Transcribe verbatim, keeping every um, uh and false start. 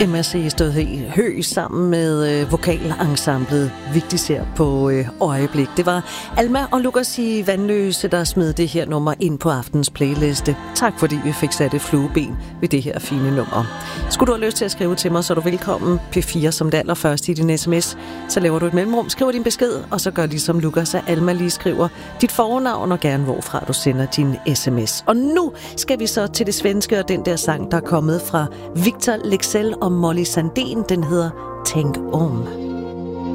M R C stod i Hø sammen med øh, vokalensemblet Vigtigt ser på øh, øjeblik. Det var Alma og Lukas i Vandløse, der smed det her nummer ind på aftens playliste. Tak fordi vi fik sat et flueben ved det her fine nummer. Skulle du have lyst til at skrive til mig, så er du velkommen. P fire som det allerførste i din sms. Så laver du et mellemrum, skriver din besked, og så gør ligesom Lukas og Alma lige skriver dit fornavn og gerne hvorfra du sender din sms. Og nu skal vi så til det svenske og den der sang, der er kommet fra Victor Leksell og Molly Sandén. Den hedder Tænk om.